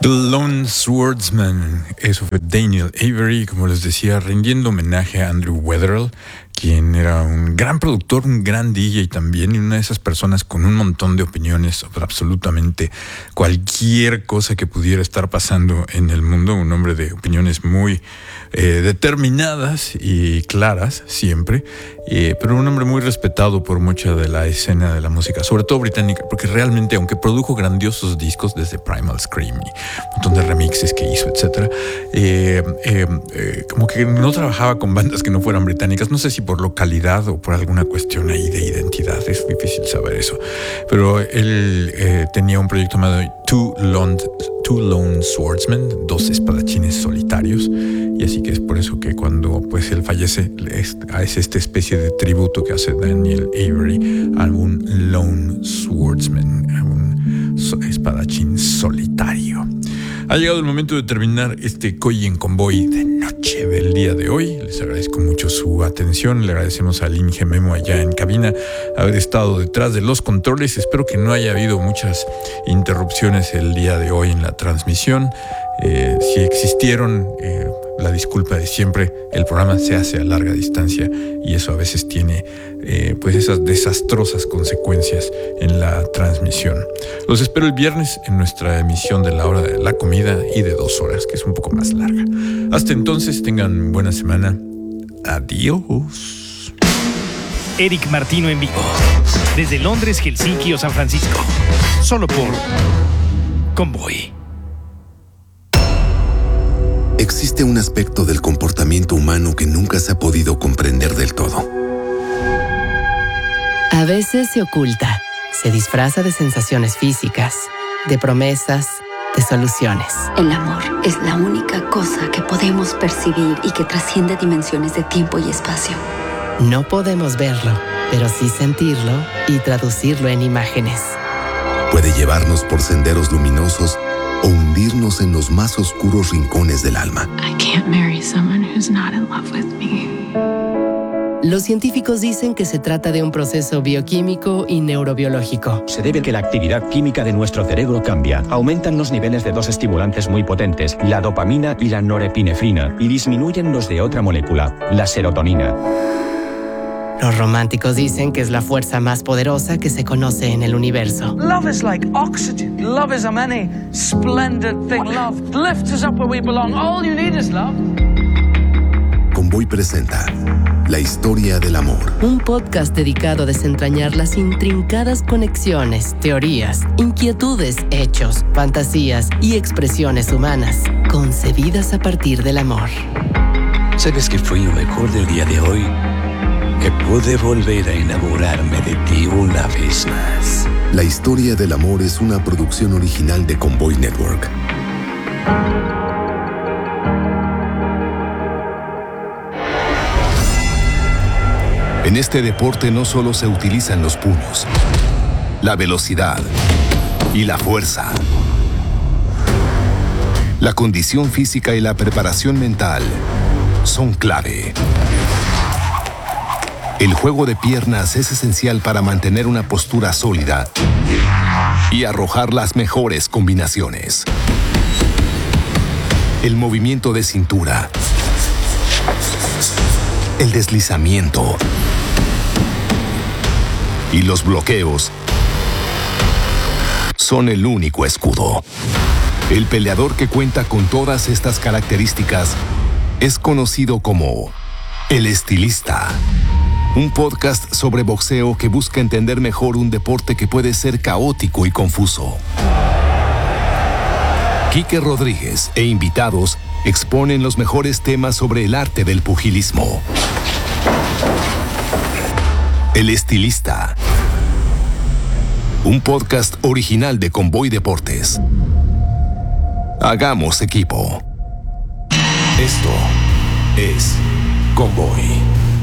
The Lone Swordsman, eso fue Daniel Avery, como les decía, rindiendo homenaje a Andrew Weatherall, quien era un gran productor, un gran DJ también, y una de esas personas con un montón de opiniones sobre absolutamente cualquier cosa que pudiera estar pasando en el mundo, un hombre de opiniones muy determinadas y claras siempre, pero un hombre muy respetado por mucha de la escena de la música, sobre todo británica, porque realmente, aunque produjo grandiosos discos desde Primal Scream y un montón de remixes que hizo, etcétera, como que no trabajaba con bandas que no fueran británicas. No sé si por localidad o por alguna cuestión ahí de identidad, es difícil saber eso, pero él tenía un proyecto llamado Two Lone Swordsmen, dos espadachines solitarios, y así que es por eso que cuando pues él fallece es esta especie de tributo que hace Daniel Avery a un Lone Swordsman, a un espadachín solitario. Ha llegado el momento de terminar este Coy en Convoy de noche del día de hoy. Les agradezco mucho su atención. Le agradecemos al Inge Memo allá en cabina haber estado detrás de los controles. Espero que no haya habido muchas interrupciones el día de hoy en la transmisión. Si existieron, la disculpa de siempre. El programa se hace a larga distancia y eso a veces tiene pues esas desastrosas consecuencias en la transmisión. Los espero el viernes en nuestra emisión de la hora de la comida y de 2 horas, que es un poco más larga. Hasta entonces, tengan buena semana. Adiós. Eric Martino en vivo, desde Londres, Helsinki o San Francisco, solo por Convoy. Existe un aspecto del comportamiento humano que nunca se ha podido comprender del todo. A veces se oculta, se disfraza de sensaciones físicas, de promesas, de soluciones. El amor es la única cosa que podemos percibir y que trasciende dimensiones de tiempo y espacio. No podemos verlo, pero sí sentirlo y traducirlo en imágenes. Puede llevarnos por senderos luminosos o hundirnos en los más oscuros rincones del alma. I can't marry someone who's not in love with me. Los científicos dicen que se trata de un proceso bioquímico y neurobiológico. Se debe a que la actividad química de nuestro cerebro cambia. Aumentan los niveles de dos estimulantes muy potentes, la dopamina y la norepinefrina, y disminuyen los de otra molécula, la serotonina. Los románticos dicen que es la fuerza más poderosa que se conoce en el universo. Love is like oxygen. Love is a many splendid thing. Love lifts us up where we belong. All you need is love. Convoy presenta La historia del amor. Un podcast dedicado a desentrañar las intrincadas conexiones, teorías, inquietudes, hechos, fantasías y expresiones humanas, concebidas a partir del amor. ¿Sabes qué fue lo mejor del día de hoy? Que pude volver a enamorarme de ti una vez más. La historia del amor es una producción original de Convoy Network. En este deporte no solo se utilizan los puños, la velocidad y la fuerza. La condición física y la preparación mental son clave. El juego de piernas es esencial para mantener una postura sólida y arrojar las mejores combinaciones. El movimiento de cintura, el deslizamiento y los bloqueos son el único escudo. El peleador que cuenta con todas estas características es conocido como el estilista. Un podcast sobre boxeo que busca entender mejor un deporte que puede ser caótico y confuso. Quique Rodríguez e invitados exponen los mejores temas sobre el arte del pugilismo. El estilista. Un podcast original de Convoy Deportes. Hagamos equipo. Esto es Convoy.